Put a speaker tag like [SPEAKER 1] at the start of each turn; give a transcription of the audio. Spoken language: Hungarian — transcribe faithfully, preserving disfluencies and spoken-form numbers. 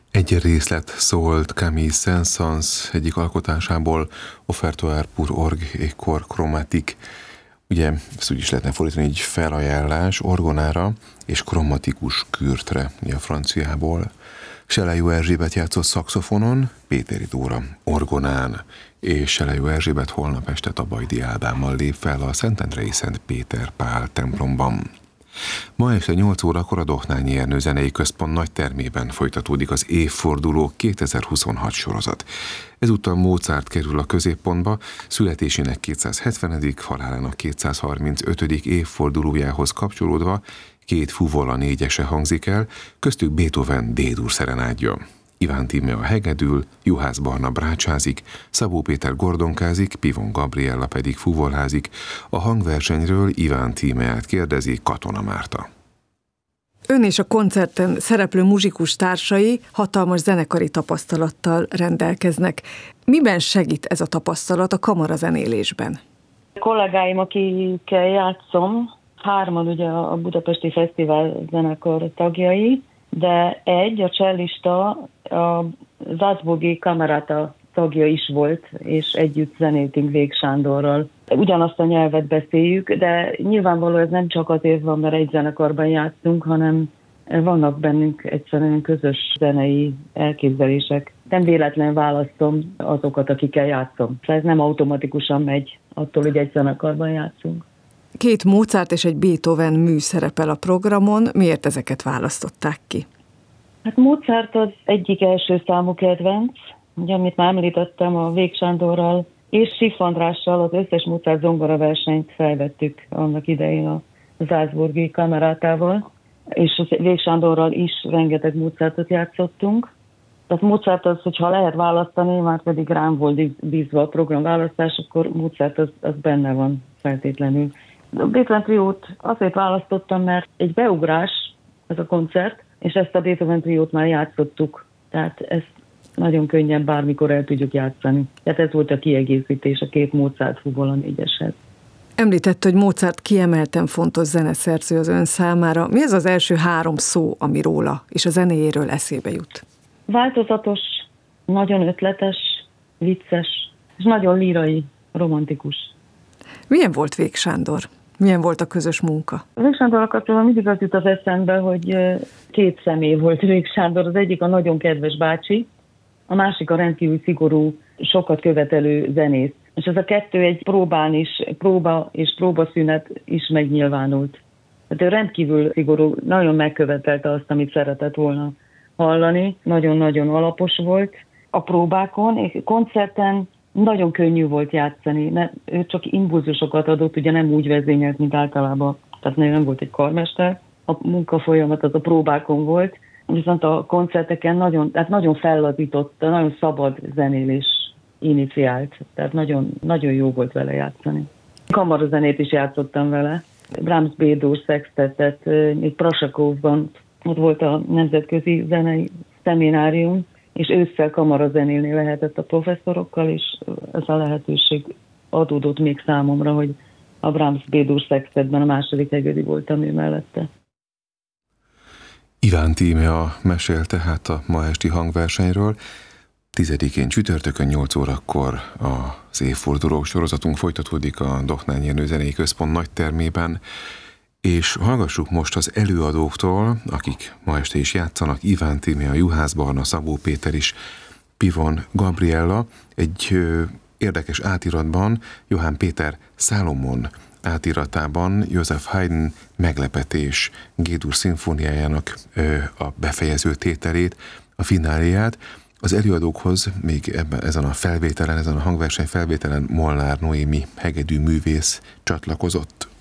[SPEAKER 1] Egy részlet szólt Camille Saint-Saëns egyik alkotásából, Offertoire pour orgue et corps chromatique. Ugye ezt úgy is lehetne fordítani, egy felajánlás orgonára és kromatikus kürtre, ugye a franciából. Selejó Erzsébet játszott szaxofonon, Péteri Dóra orgonán, és Selejó Erzsébet holnap este a Bajdi Ádámmal lép fel a Szentendrei Szent Péter Pál templomban. Ma este nyolc órakor a Dohnányi Ernő Zenei Központ nagy termében folytatódik az évforduló kétezer-huszonhat sorozat. Ezúttal Mozart kerül a középpontba, születésének kétszázhetvenedik, halálának kétszázharmincötödik évfordulójához kapcsolódva két fuvola négyese hangzik el, köztük Beethoven D-dur szerenádja. Iván Tímea hegedül, Juhász Barna brácsázik, Szabó Péter gordonkázik, Pivon Gabriella pedig fuvolházik. A hangversenyről Iván Tímeát kérdezi Katona Márta.
[SPEAKER 2] Ön és a koncerten szereplő muzsikus társai hatalmas zenekari tapasztalattal rendelkeznek. Miben segít ez a tapasztalat a kamarazenélésben?
[SPEAKER 3] A kollégáim, akikkel játszom, hárman ugye a Budapesti Fesztivál zenekar tagjai, de egy, a csellista, a Salzburgi Kamerata tagja is volt, és együtt zenéltünk Vég Sándorral. Ugyanazt a nyelvet beszéljük, de nyilvánvaló ez nem csak azért van, mert egy zenekarban játszunk, hanem vannak bennünk egyszerűen közös zenei elképzelések. Nem véletlen választom azokat, akikkel játszom. Ez nem automatikusan megy attól, hogy egy zenekarban játszunk.
[SPEAKER 2] Két Mozart és egy Beethoven mű szerepel a programon. Miért ezeket választották ki?
[SPEAKER 3] Hát Mozart az egyik első számú kedvenc, ugye, amit már említettem, a Vég Sándorral és Schiff Andrással az összes Mozart zongora versenyt felvettük annak idején a Salzburgi Kamerátával, és a Vég Sándorral is rengeteg Mozartot játszottunk. Tehát Mozart az, hogyha lehet választani, már pedig rám volt bízva a programválasztás, akkor Mozart az, az benne van feltétlenül. A Beethoven triót azért választottam, mert egy beugrás ez a koncert, és ezt a Beethoven triót már játszottuk, tehát ezt nagyon könnyen bármikor el tudjuk játszani. Tehát ez volt a kiegészítés a két Mozart fuvola négyeshez.
[SPEAKER 2] Említett, hogy Mozart kiemelten fontos zeneszerző az ön számára. Mi az az első három szó, ami róla és a zenéjéről eszébe jut?
[SPEAKER 3] Változatos, nagyon ötletes, vicces, és nagyon lírai, romantikus.
[SPEAKER 2] Milyen volt Vég Sándor? Milyen volt a közös munka?
[SPEAKER 3] Vég Sándorral kapcsolatban mindig az jut az eszembe, hogy két személy volt Vég Sándor. Az egyik a nagyon kedves bácsi, a másik a rendkívül szigorú, sokat követelő zenész. És ez a kettő egy próbán is, próba és próbaszünet is megnyilvánult. Tehát ő rendkívül szigorú, nagyon megkövetelte azt, amit szeretett volna hallani. Nagyon-nagyon alapos volt a próbákon, és koncerten nagyon könnyű volt játszani. Ne, ő csak impulzusokat adott, ugye nem úgy vezényelt, mint általában. Tehát nem volt egy karmester. A munkafolyamat az a próbákon volt, viszont a koncerteken nagyon, tehát nagyon fellazította, nagyon szabad zenélés iniciált. Tehát nagyon, nagyon jó volt vele játszani. Kamarazenét is játszottam vele. Brahms B-dur szextettet, még Prasakovban, ott volt a Nemzetközi Zenei Szeminárium, és ősszel kamarazenélni lehetett a professzorokkal, és ez a lehetőség adódott még számomra, hogy a Brahms B-dur szextetben a második hegedi voltam ő mellette.
[SPEAKER 1] Iván Tímea mesél tehát a ma esti hangversenyről. Tizedikén csütörtökön nyolc órakor az évforduló sorozatunk folytatódik a Dohnányi Ernő Zenei Központ nagy termében, és hallgassuk most az előadóktól, akik ma este is játszanak, Iván Tímea, Juhász Barna, Szabó Péter is, Pivon Gabriella, egy ö, érdekes átiratban Johann Péter Salomon átiratában Joseph Haydn Meglepetés G-dur szimfóniájának ö, a befejező tételét, a fináléját. Az előadókhoz még ebben, ezen a felvételen, ezen a hangverseny felvételen Molnár Noémi hegedű művész csatlakozott.